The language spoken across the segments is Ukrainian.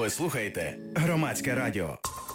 Ви слухаєте Громадське радіо.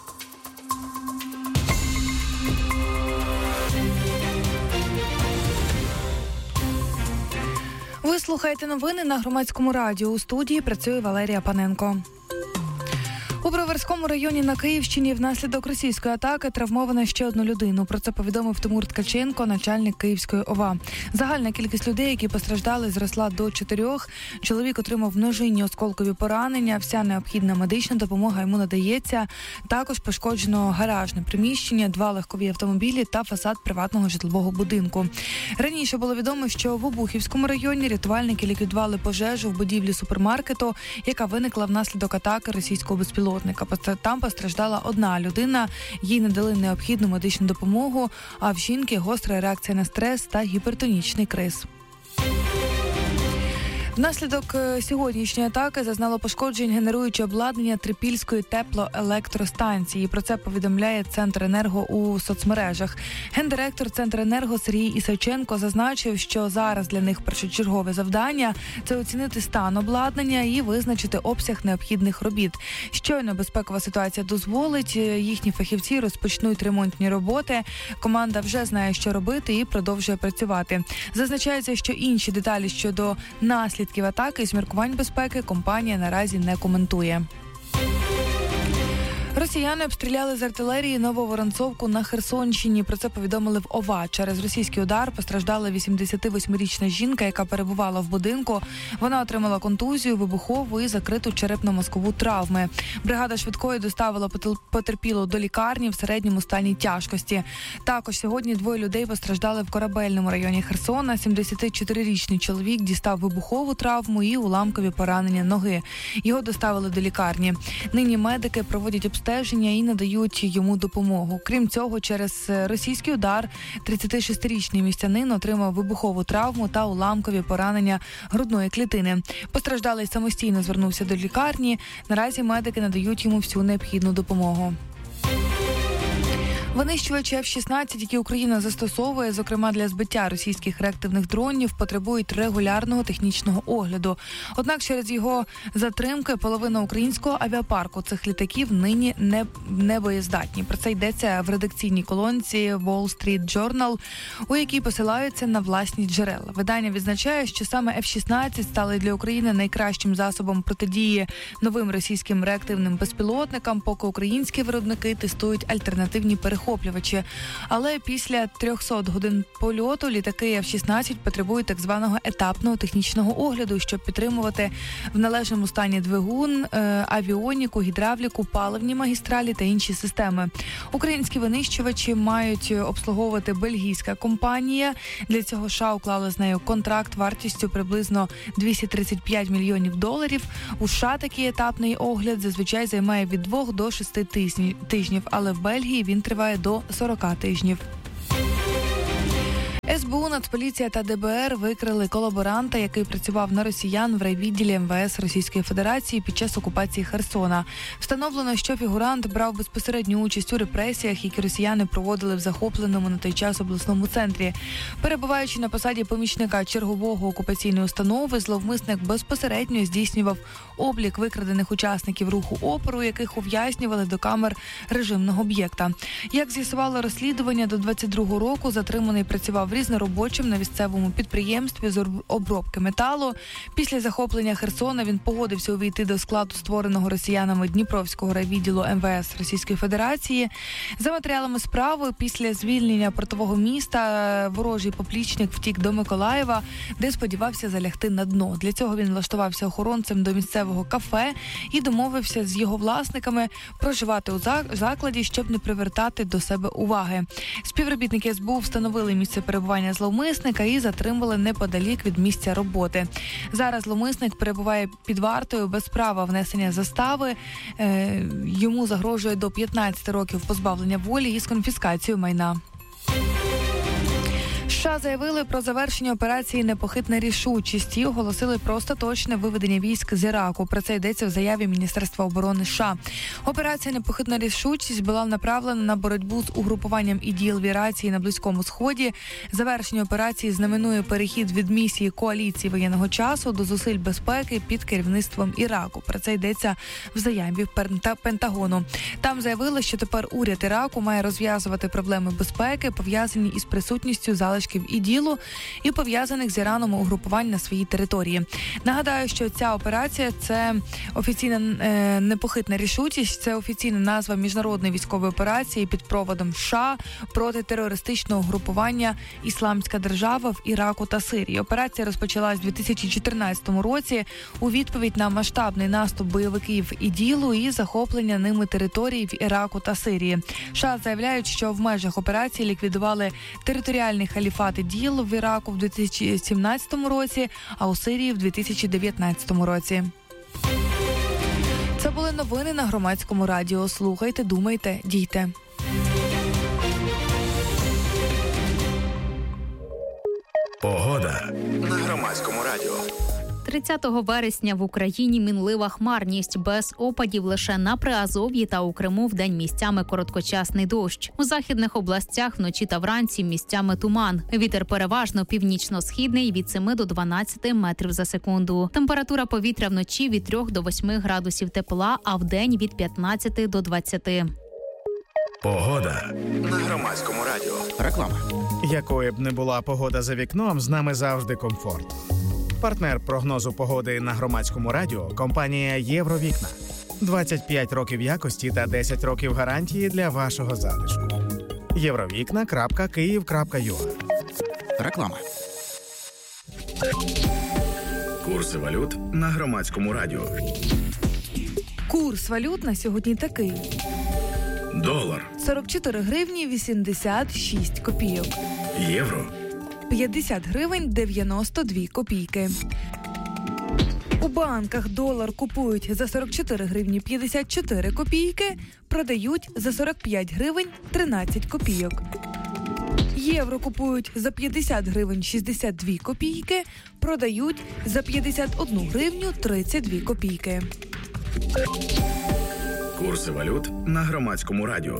Ви слухаєте новини на Громадському радіо. У студії працює Валерія Паненко. У Броварському районі на Київщині внаслідок російської атаки травмовано ще одну людину. Про це повідомив Тимур Ткаченко, начальник Київської ОВА. Загальна кількість людей, які постраждали, зросла до 4. Чоловік отримав ножинні осколкові поранення. Вся необхідна медична допомога йому надається. Також пошкоджено гаражне приміщення, 2 легкові автомобілі та фасад приватного житлового будинку. Раніше було відомо, що в Обухівському районі рятувальники ліквідували пожежу в будівлі супермаркету, яка виникла внаслідок атаки російського безпілотника. Там постраждала одна людина, їй надали необхідну медичну допомогу, а в жінки гостра реакція на стрес та гіпертонічний криз. Внаслідок сьогоднішньої атаки зазнало пошкоджень генеруюче обладнання Трипільської теплоелектростанції. Про це повідомляє Центренерго у соцмережах. Гендиректор Центренерго Сергій Ісаченко зазначив, що зараз для них першочергове завдання – це оцінити стан обладнання і визначити обсяг необхідних робіт. Щойно безпекова ситуація дозволить, їхні фахівці розпочнуть ремонтні роботи. Команда вже знає, що робити і продовжує працювати. Зазначається, що інші деталі щодо наслідків атаки і зміркувань безпеки компанія наразі не коментує. Росіяни обстріляли з артилерії Нововоронцовку на Херсонщині. Про це повідомили в ОВА. Через російський удар постраждала 88-річна жінка, яка перебувала в будинку. Вона отримала контузію, вибухову і закриту черепно-мозкову травми. Бригада швидкої доставила потерпілу до лікарні в середньому стані тяжкості. Також сьогодні 2 людей постраждали в Корабельному районі Херсона. 74-річний чоловік дістав вибухову травму і уламкові поранення ноги. Його доставили до лікарні. Нині медики проводять обстеження і надають йому допомогу. Крім цього, через російський удар 36-річний містянин отримав вибухову травму та уламкові поранення грудної клітини. Постраждалий самостійно звернувся до лікарні. Наразі медики надають йому всю необхідну допомогу. Винищувачі F-16, які Україна застосовує, зокрема для збиття російських реактивних дронів, потребують регулярного технічного огляду. Однак через його затримки половина українського авіапарку цих літаків нині не боєздатні. Про це йдеться в редакційній колонці Wall Street Journal, у якій посилаються на власні джерела. Видання відзначає, що саме F-16 стали для України найкращим засобом протидії новим російським реактивним безпілотникам, поки українські виробники тестують альтернативні перехоплювачі. Але після 300 годин польоту літаки F-16 потребують так званого етапного технічного огляду, щоб підтримувати в належному стані двигун, авіоніку, гідравліку, паливні магістралі та інші системи. Українські винищувачі мають обслуговувати бельгійська компанія. Для цього США уклали з нею контракт вартістю приблизно $235 мільйонів. У США такий етапний огляд зазвичай займає від 2 до 6 тижнів, але в Бельгії він триває до 40 тижнів. СБУ, Нацполіція та ДБР викрили колаборанта, який працював на росіян в райвідділі МВС Російської Федерації під час окупації Херсона. Встановлено, що фігурант брав безпосередню участь у репресіях, які росіяни проводили в захопленому на той час обласному центрі. Перебуваючи на посаді помічника чергового окупаційної установи, зловмисник безпосередньо здійснював облік викрадених учасників руху опору, яких ув'язнювали до камер режимного об'єкта. Як з'ясувало розслідування, до 22-го року затриманий працював різноробочим на місцевому підприємстві з обробки металу. Після захоплення Херсона він погодився увійти до складу створеного росіянами Дніпровського райвідділу МВС Російської Федерації. За матеріалами справи, після звільнення портового міста ворожий поплічник втік до Миколаєва, де сподівався залягти на дно. Для цього він влаштувався охоронцем до місцевого кафе і домовився з його власниками проживати у закладі, щоб не привертати до себе уваги. Співробітники СБУ встановили місце перебування зловмисника і затримали неподалік від місця роботи. Зараз зловмисник перебуває під вартою без права внесення застави. Йому загрожує до 15 років позбавлення волі із конфіскацією майна. США заявили про завершення операції «Непохитна рішучість» і оголосили про остаточне виведення військ з Іраку. Про це йдеться в заяві Міністерства оборони США. Операція «Непохитна рішучість» була направлена на боротьбу з угрупуванням ІДІЛ в Іраці і на Близькому Сході. Завершення операції знаменує перехід від місії коаліції воєнного часу до зусиль безпеки під керівництвом Іраку. Про це йдеться в заяві Пентагону. Там заявили, що тепер уряд Іраку має розв'язувати проблеми безпеки, пов'язані із присутністю залишків ІДІЛу і пов'язаних з Іраном угрупувань на своїй території. Нагадаю, що ця операція – це офіційна непохитна рішучість, це офіційна назва міжнародної військової операції під проводом США проти терористичного угрупування «Ісламська держава» в Іраку та Сирії. Операція розпочалась у 2014 році у відповідь на масштабний наступ бойовиків ІДІЛу і захоплення ними територій в Іраку та Сирії. США заявляють, що в межах операції ліквідували територіальний халіфат ІДІЛ в Іраку в 2017 році, а у Сирії в 2019 році. Це були новини на Громадському радіо. Слухайте, думайте, дійте. Погода на Громадському радіо. 30 вересня в Україні мінлива хмарність, без опадів лише на Приазов'ї та у Криму вдень місцями короткочасний дощ. У західних областях вночі та вранці місцями туман. Вітер переважно північно-східний від 7 до 12 метрів за секунду. Температура повітря вночі від 3 до 8 градусів тепла, а вдень від 15 до 20. Погода на Громадському радіо. Реклама. Якою б не була погода за вікном, з нами завжди комфорт. Партнер прогнозу погоди на Громадському радіо – компанія «Євровікна». 25 років якості та 10 років гарантії для вашого затишку. Євровікна.Київ.ua. Реклама. Курси валют на Громадському радіо. Курс валют на сьогодні такий. Долар. 44 гривні 86 копійок. Євро. 50 гривень 92 копійки. У банках долар купують за 44 гривні 54 копійки, продають за 45 гривень 13 копійок. Євро купують за 50 гривень 62 копійки, продають за 51 гривню 32 копійки. Курси валют на Громадському радіо.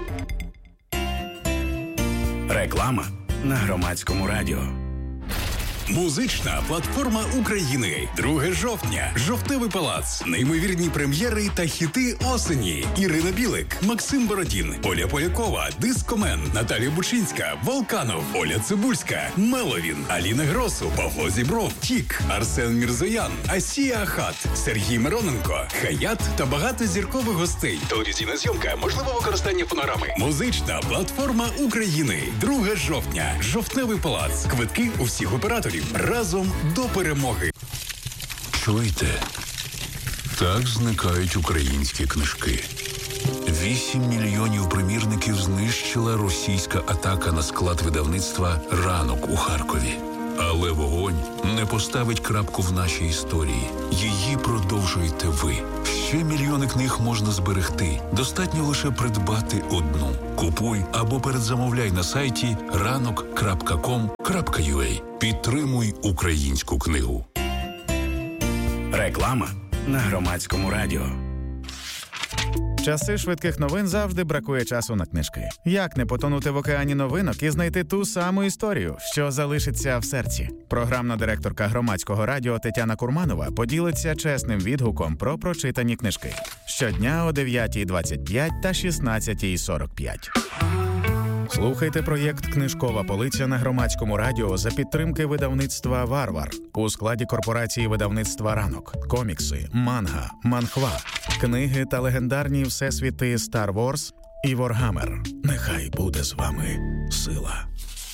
Реклама на Громадському радіо. Музична платформа України. 2 жовтня. Жовтневий палац. Неймовірні прем'єри та хіти осені. Ірина Білик, Максим Бородін, Оля Полякова, Дискомен, Наталія Бучинська, Волканов, Оля Цибульська, Меловін, Аліна Гросу, Павло Зібров, Тік, Арсен Мірзоян, Асія Ахат, Сергій Мироненко, Хаят та багато зіркових гостей. Телевізійна зйомка, можливе використання фонограми. Музична платформа України. 2 жовтня. Жовтневий палац. Квитки у всіх операторів. Разом до перемоги. Чуєте? Так зникають українські книжки. 8 мільйонів примірників знищила російська атака на склад видавництва «Ранок» у Харкові. Але вогонь не поставить крапку в нашій історії. Її продовжуєте ви. Ще мільйони книг можна зберегти. Достатньо лише придбати одну. Купуй або передзамовляй на сайті ranok.com.ua. Підтримуй українську книгу. Реклама на Громадському радіо. В часи швидких новин завжди бракує часу на книжки. Як не потонути в океані новинок і знайти ту саму історію, що залишиться в серці? Програмна директорка Громадського радіо Тетяна Курманова поділиться чесним відгуком про прочитані книжки. Щодня о 9:25 та 16:45. Слухайте проєкт «Книжкова полиця» на Громадському радіо за підтримки видавництва «Варвар» у складі корпорації видавництва «Ранок». Комікси, манга, манхва, книги та легендарні всесвіти «Стар Ворс» і «Воргаммер». Нехай буде з вами сила.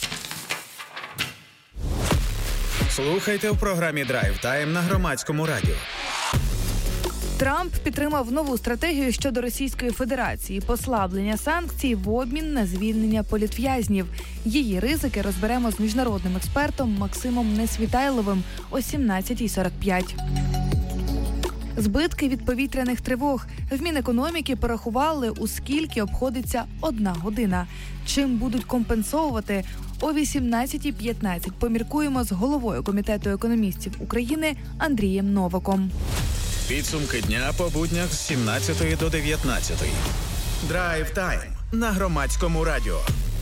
Слухайте в програмі «Драйв Тайм» на Громадському радіо. Трамп підтримав нову стратегію щодо Російської Федерації – послаблення санкцій в обмін на звільнення політв'язнів. Її ризики розберемо з міжнародним експертом Максимом Несвітайловим о 17:45. Збитки від повітряних тривог. В Мінекономіки порахували, у скільки обходиться 1 година. Чим будуть компенсовувати? О 18:15 поміркуємо з головою Комітету економістів України Андрієм Новаком. Підсумки дня по буднях з 17 до 19. Драйв тайм на Громадському радіо.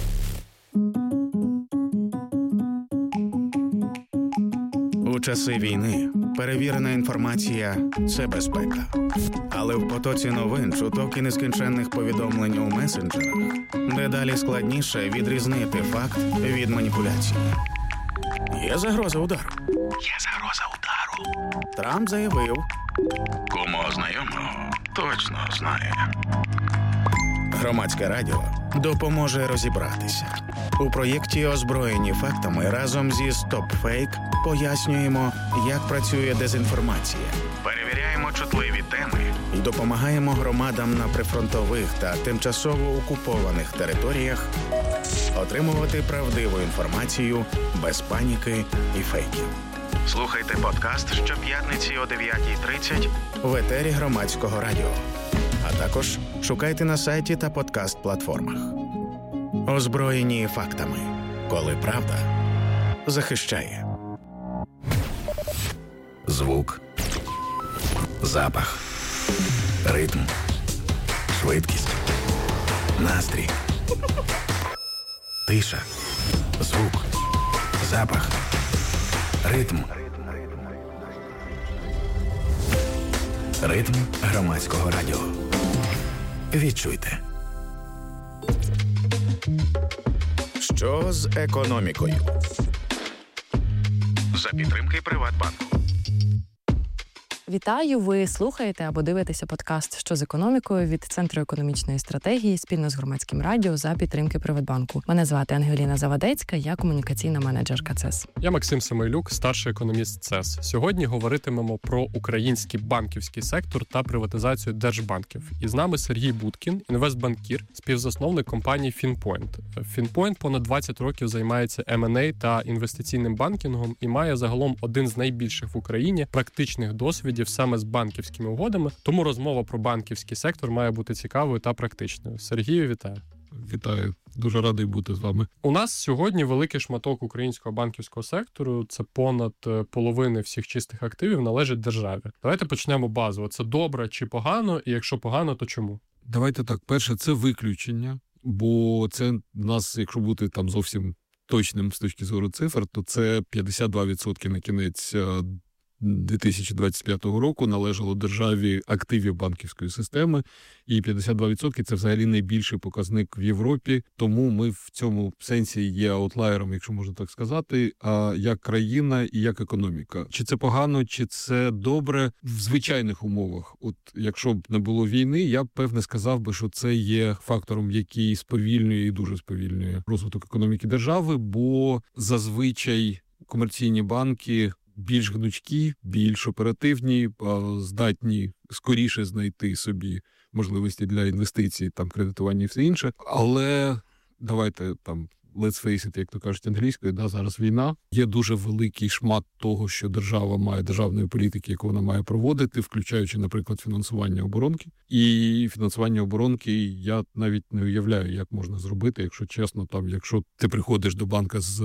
У часи війни перевірена інформація – це безпека. Але в потоці новин, чуток і нескінченних повідомлень у месенджерах дедалі складніше відрізнити факт від маніпуляції. Є загроза удару. Трамп заявив. Кому знайомого точно знає. Громадське радіо допоможе розібратися. У проєкті «Озброєні фактами» разом зі StopFake пояснюємо, як працює дезінформація. Перевіряємо чутливі теми і допомагаємо громадам на прифронтових та тимчасово окупованих територіях отримувати правдиву інформацію без паніки і фейків. Слухайте подкаст щоп'ятниці о 9:30 в етері Громадського радіо. А також шукайте на сайті та подкаст-платформах. Озброєні фактами. Коли правда захищає. Звук. Запах. Ритм. Швидкість. Настрій. Тиша. Звук. Запах. Ритм. Ритм Громадського радіо. Відчуйте. Що з економікою? За підтримки Приватбанку. Вітаю! Ви слухаєте або дивитеся подкаст «Що з економікою» від Центру економічної стратегії спільно з Громадським радіо за підтримки Приватбанку. Мене звати Ангеліна Завадецька, я комунікаційна менеджерка ЦЕС. Я Максим Самойлюк, старший економіст ЦЕС. Сьогодні говоритимемо про український банківський сектор та приватизацію держбанків. І з нами Сергій Будкін, інвестбанкір, співзасновник компанії FinPoint. FinPoint понад 20 років займається M&A та інвестиційним банкінгом і має загалом один з найбільших в Україні практичних досвідів саме з банківськими угодами, тому розмова про банківський сектор має бути цікавою та практичною. Сергію, вітаю. Вітаю. Дуже радий бути з вами. У нас сьогодні великий шматок українського банківського сектору, це понад половини всіх чистих активів належить державі. Давайте почнемо базово. Це добре чи погано, і якщо погано, то чому? Давайте так. Перше, це виключення, бо це нас, якщо бути там зовсім точним з точки зору цифр, то це 52% на кінець 2025 року належало державі активів банківської системи, і 52% – це взагалі найбільший показник в Європі, тому ми в цьому сенсі є аутлаєром, якщо можна так сказати, як країна і як економіка. Чи це погано, чи це добре? В звичайних умовах, от якщо б не було війни, я б, певне, сказав би, що це є фактором, який сповільнює і дуже сповільнює розвиток економіки держави, бо зазвичай комерційні банки більш гнучкі, більш оперативні, здатні скоріше знайти собі можливості для інвестицій, там, кредитування і все інше. Але давайте там let's face it, як то кажуть англійською, зараз війна. Є дуже великий шмат того, що держава має, державної політики, яку вона має проводити, включаючи, наприклад, фінансування оборонки. І фінансування оборонки я навіть не уявляю, як можна зробити, якщо чесно, там, якщо ти приходиш до банка з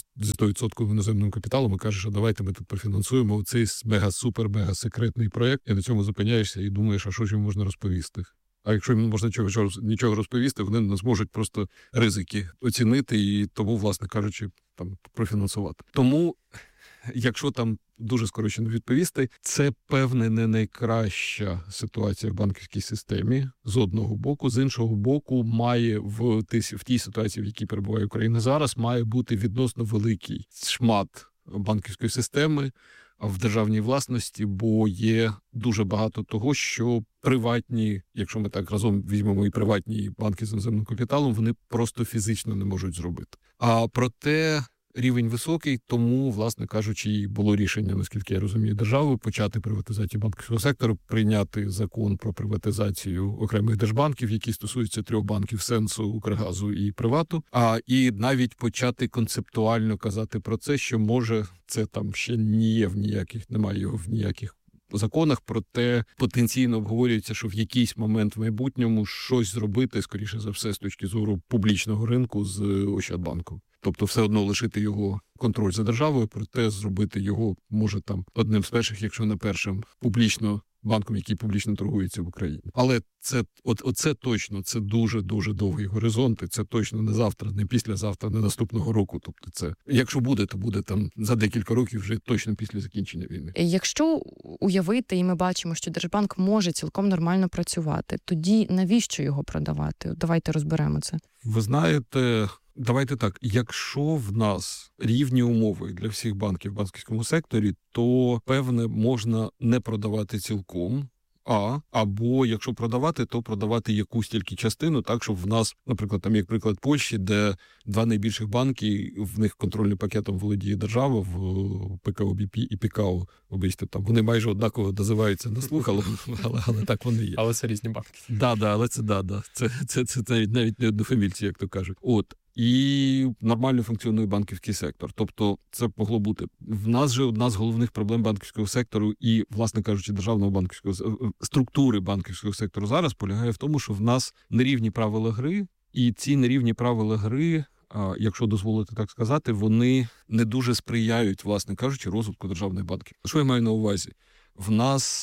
100% іноземним капіталом і кажеш, а давайте ми тут профінансуємо оцей мега-супер-мега-секретний проєкт, і на цьому зупиняєшся і думаєш, а що ж їм можна розповісти? А якщо їм можна нічого розповісти, вони не зможуть просто ризики оцінити і тому, власне кажучи, там профінансувати. Тому, якщо там дуже скорочено відповісти, це, певне, не найкраща ситуація в банківській системі з одного боку. З іншого боку, має в тій ситуації, в якій перебуває Україна зараз, має бути відносно великий шмат банківської системи в державній власності, бо є дуже багато того, що приватні, якщо ми так разом візьмемо і приватні банки з іноземним капіталом, вони просто фізично не можуть зробити. А проте рівень високий, тому, власне кажучи, і було рішення, наскільки я розумію, держави почати приватизацію банківського сектору, прийняти закон про приватизацію окремих держбанків, які стосуються 3 банків: Сенсу, Укргазу і Привату, і навіть почати концептуально казати про це, що може це там ще немає його в ніяких законах, проте потенційно обговорюється, що в якийсь момент в майбутньому щось зробити, скоріше за все, з точки зору публічного ринку з Ощадбанком. Тобто все одно лишити його контроль за державою, проте зробити його, може, там одним з перших, якщо не першим, публічно банком, який публічно торгується в Україні. Але це точно, це дуже-дуже довгий горизонт, і це точно не завтра, не післязавтра, не наступного року. Тобто це, якщо буде, то буде там за декілька років вже точно після закінчення війни. Якщо уявити, і ми бачимо, що Держбанк може цілком нормально працювати, тоді навіщо його продавати? Давайте розберемо це. Ви знаєте, давайте так, якщо в нас рівні умови для всіх банків в банківському секторі, то, певне, можна не продавати цілком, або якщо продавати, то продавати якусь тільки частину, так, щоб в нас, наприклад, там як приклад Польщі, де два найбільших банки, в них контрольним пакетом володіє держава, в ПКО БП і ПКО, вибачте, там вони майже однаково називаються на слух, але так вони є. Але це різні банки. Але це навіть не однофамільці, як то кажуть. І нормально функціонує банківський сектор. Тобто це могло бути. В нас же одна з головних проблем банківського сектору і, власне кажучи, державного банківського структури банківського сектору зараз полягає в тому, що в нас нерівні правила гри, і ці нерівні правила гри, якщо дозволити так сказати, вони не дуже сприяють, власне кажучи, розвитку державних банків. Що я маю на увазі? В нас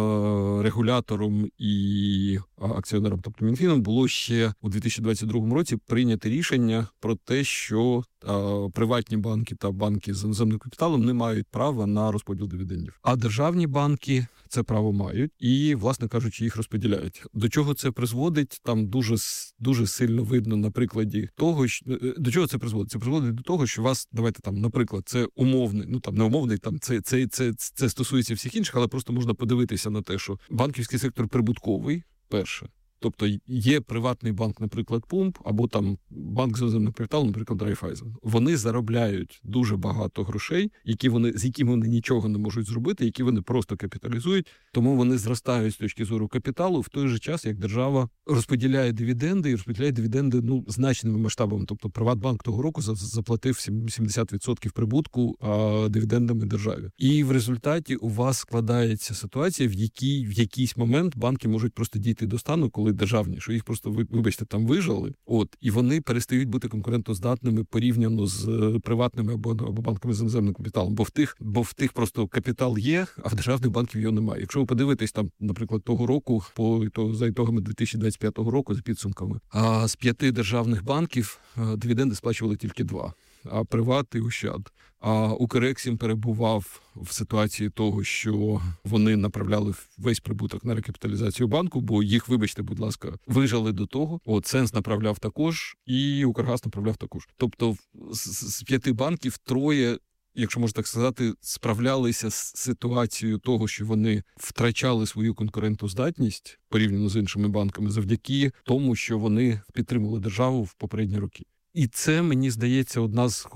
регулятором і акціонером, тобто Мінфіном, було ще у 2022 році прийняте рішення про те, що приватні банки та банки з іноземним капіталом не мають права на розподіл дивідендів. А державні банки це право мають і, власне кажучи, їх розподіляють. До чого це призводить? Там дуже сильно видно на прикладі того, що до чого це призводить? Це призводить до того, що вас, давайте там, наприклад, це умовний, не умовний, там це стосується всіх інших, але просто можна подивитися на те, що банківський сектор прибутковий, перше. Тобто є приватний банк, наприклад, Пумп, або там банк з іноземним капіталом, наприклад, Райфайзен. Вони заробляють дуже багато грошей, з якими вони нічого не можуть зробити, які вони просто капіталізують, тому вони зростають з точки зору капіталу в той же час, як держава розподіляє дивіденди, і розподіляє дивіденди значними масштабами. Тобто Приватбанк того року заплатив 70% прибутку дивідендами державі. І в результаті у вас складається ситуація, в якій в якийсь момент банки можуть просто дійти до стану, коли державні, що їх просто, вибачте, там вижили, і вони перестають бути конкурентоздатними порівняно з приватними або банками з іноземним капіталом, бо в тих просто капітал є, а в державних банків його немає. Якщо ви подивитесь там, наприклад, того року, за ітогами 2025 року, за підсумками, з 5 державних банків дивіденди сплачували тільки 2. А Приват і Ощад. А Укрексім перебував в ситуації того, що вони направляли весь прибуток на рекапіталізацію банку, бо їх, вибачте, будь ласка, вижали до того. Сенс направляв також, і Укргаз направляв також. Тобто з 5 банків 3, якщо можна так сказати, справлялися з ситуацією того, що вони втрачали свою конкурентоздатність порівняно з іншими банками завдяки тому, що вони підтримували державу в попередні роки. І це, мені здається, одна з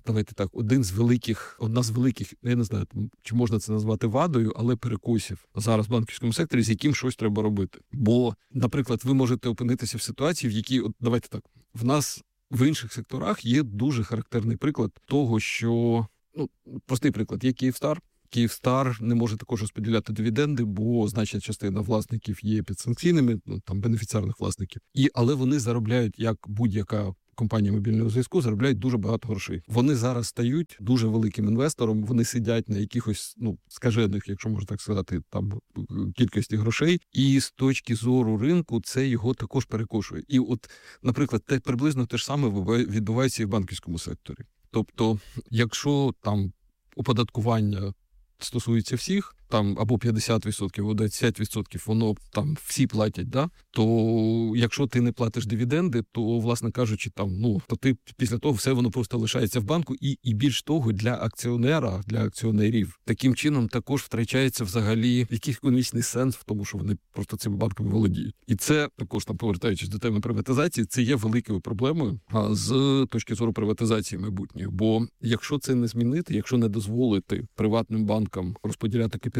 великих, я не знаю, чи можна це назвати вадою, але перекосів зараз в банківському секторі, з яким щось треба робити. Бо, наприклад, ви можете опинитися в ситуації, в якій, давайте так, в нас в інших секторах є дуже характерний приклад того, що, простий приклад, є Київстар. Київстар не може також розподіляти дивіденди, бо значна частина власників є підсанкційними, там бенефіціарних власників. Але вони заробляють, як будь-яка компанія мобільного зв'язку, заробляють дуже багато грошей. Вони зараз стають дуже великим інвестором, вони сидять на якихось, скажених, якщо можна так сказати, там кількості грошей, і з точки зору ринку це його також перекошує. І наприклад, приблизно те ж саме відбувається і в банківському секторі. Тобто, якщо там оподаткування стосується всіх, там або 50%, або 10%, воно там всі платять, то якщо ти не платиш дивіденди, то, власне кажучи, то ти після того все воно просто лишається в банку, і більш того, для акціонера, для акціонерів, таким чином також втрачається взагалі якийсь економічний сенс в тому, що вони просто цими банками володіють. І це також, повертаючись до теми приватизації, це є великою проблемою з точки зору приватизації майбутньої. Бо якщо це не змінити, якщо не дозволити приватним банкам розподіляти капітал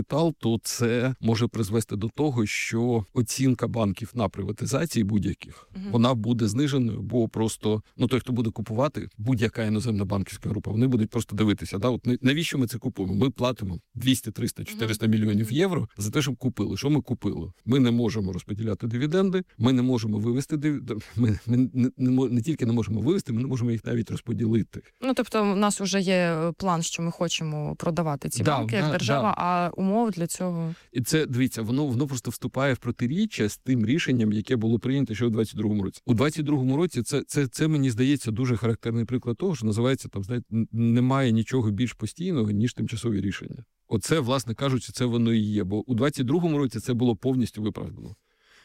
капітал, то це може призвести до того, що оцінка банків на приватизації будь-яких, вона буде зниженою, бо просто, той, хто буде купувати, будь-яка іноземна банківська група, вони будуть просто дивитися, от навіщо ми це купуємо? Ми платимо 200, 300, 400 мільйонів євро за те, щоб купили. Що ми купили? Ми не можемо розподіляти дивіденди, ми не можемо вивести дивіденди, ми не тільки не можемо вивести, ми не можемо їх навіть розподілити. Тобто, у нас вже є план, що ми хочемо продавати ці банки як держава, а умов для цього... І це, дивіться, воно просто вступає в протиріччя з тим рішенням, яке було прийнято ще у 22-му році. У 22-му році це мені здається, дуже характерний приклад того, що називається, немає нічого більш постійного, ніж тимчасові рішення. Оце, власне кажучи, це воно і є. Бо у 22-му році це було повністю виправдано.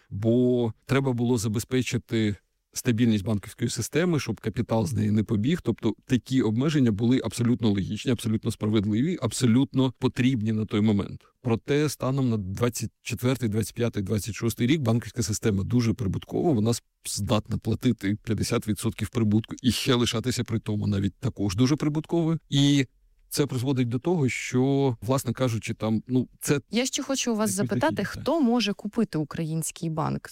Бо треба було забезпечити стабільність банківської системи, щоб капітал з неї не побіг. Тобто такі обмеження були абсолютно логічні, абсолютно справедливі, абсолютно потрібні на той момент. Проте станом на 24, 25, 26 рік банківська система дуже прибуткова, вона здатна платити 50% прибутку і ще лишатися при тому навіть також дуже прибутковою. І це призводить до того, що, власне кажучи, це... Я ще хочу у вас запитати, хто може купити український банк?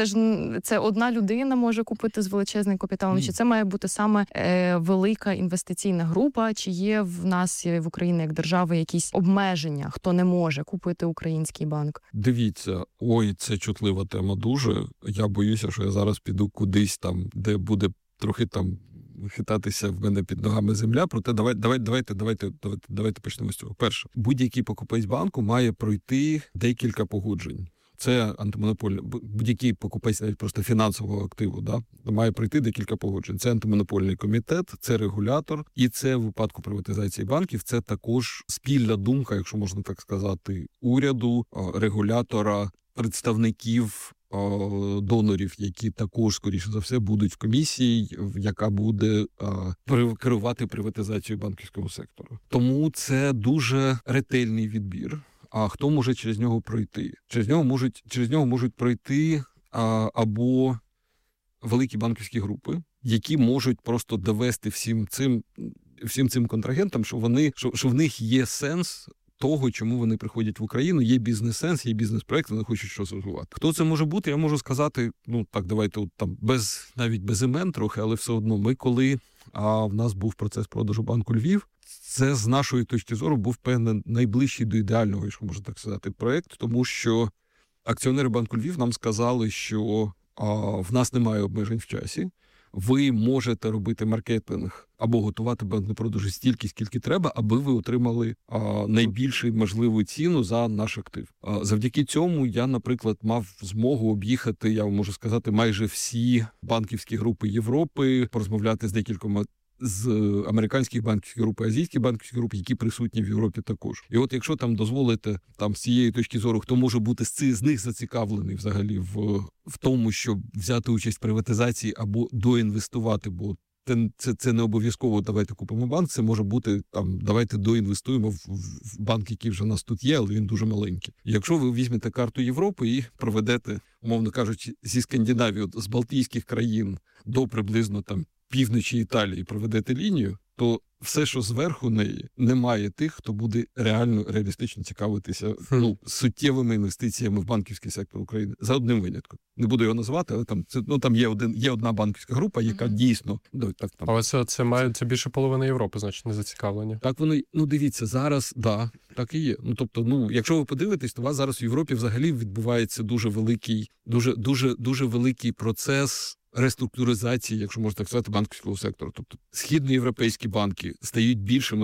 Це одна людина може купити з величезним капіталом? Чи це має бути саме велика інвестиційна група? Чи є в нас, в Україні як держави, якісь обмеження, хто не може купити український банк? Дивіться, це чутлива тема дуже. Я боюся, що я зараз піду кудись де буде трохи хитатися в мене під ногами земля, проте давайте почнемо з цього. Перше, будь-який покупець банку має пройти декілька погоджень. Це антимонопольне, будь-який покупець навіть просто фінансового активу, має пройти декілька погоджень. Це антимонопольний комітет, це регулятор, і це в випадку приватизації банків, це також спільна думка, якщо можна так сказати, уряду, регулятора, представників донорів, які також, скоріше за все, будуть в комісії, яка буде керувати приватизацією банківського сектору. Тому це дуже ретельний відбір. А хто може через нього пройти? Через нього можуть пройти або великі банківські групи, які можуть просто довести всім цим контрагентам, що в них є сенс того, чому вони приходять в Україну, є бізнес-сенс, є бізнес-проект, вони хочуть щось розвивати. Хто це може бути? Я можу сказати, давайте навіть без імен трохи, але все одно. Ми коли в нас був процес продажу банку Львів, це з нашої точки зору був, певне, найближчий до ідеального, якщо можна так сказати, проект, тому що акціонери банку Львів нам сказали, що в нас немає обмежень в часі, ви можете робити маркетинг або готувати банк на продажу стільки, скільки треба, аби ви отримали найбільшу можливу ціну за наш актив. Завдяки цьому я, наприклад, мав змогу об'їхати, я можу сказати, майже всі банківські групи Європи, порозмовляти з декількома з американських банківських груп, азійських банківських груп, які присутні в Європі також. І от якщо дозволите, з цієї точки зору, хто може бути з них зацікавлений взагалі в тому, щоб взяти участь в приватизації або доінвестувати, бо це не обов'язково давайте купимо банк, це може бути давайте доінвестуємо в банк, який вже у нас тут є, але він дуже маленький. І якщо ви візьмете карту Європи і проведете, умовно кажучи, зі Скандинавії, з Балтійських країн до приблизно півночі Італії проведете лінію, то все, що зверху неї, немає тих, хто буде реалістично цікавитися суттєвими інвестиціями в банківський сектор України. За одним винятком. Не буду його називати, але там є одна банківська група, яка дійсно... Але це більше половини Європи, значить, не зацікавлені. Так воно, дивіться, зараз, так і є. Якщо ви подивитесь, то у вас зараз в Європі взагалі відбувається дуже великий процес реструктуризації, якщо можна так сказати, банківського сектору. Тобто східноєвропейські банки стають більшими